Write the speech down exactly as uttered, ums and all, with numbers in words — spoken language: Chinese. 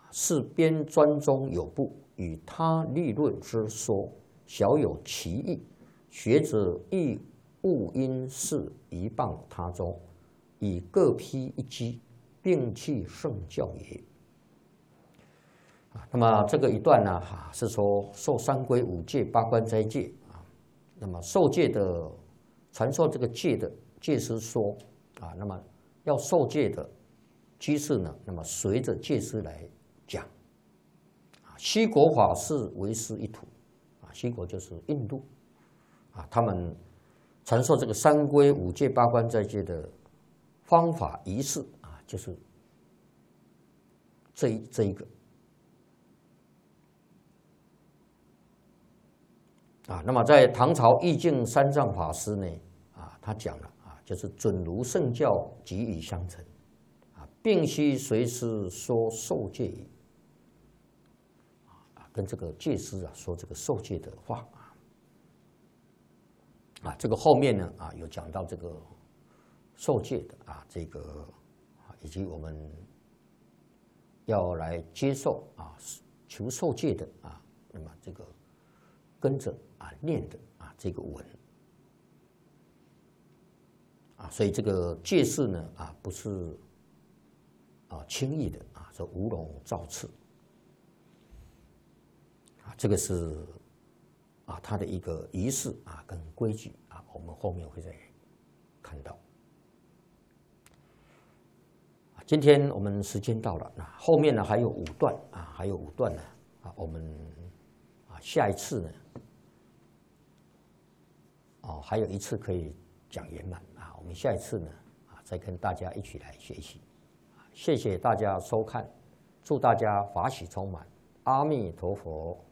是边专中有部，与他立论之说，小有歧义。学者亦勿因事一谤他中，以各披一击，并弃圣教也。那么这个一段呢，哈是说受三规五戒八关斋戒啊。那么受戒的传授这个戒的戒师说啊，那么要受戒的居士呢，那么随着戒师来讲。啊，西国法师为师一途，啊，西国就是印度，啊，他们传授这个三规五戒八关斋戒的方法仪式啊，就是这一这一个。啊，那么在唐朝义净三藏法师呢，啊，他讲了啊，就是准如圣教，给予相承，啊，并须随师说受戒语，啊，跟这个戒师啊说这个受戒的话啊，啊，这个后面呢啊有讲到这个受戒的啊，这个啊以及我们要来接受啊求受戒的啊，那么这个跟着。啊，念的啊，这个文啊，所以这个戒事呢啊，不是啊轻易的啊，说无容造次啊，这个是啊它的一个仪式啊跟规矩啊，我们后面会再看到。今天我们时间到了，那后面呢还有五段啊，还有五段呢啊，我们啊下一次呢。哦，还有一次可以讲圆满啊！我们下一次呢啊，再跟大家一起来学习。谢谢大家收看，祝大家法喜充满，阿弥陀佛。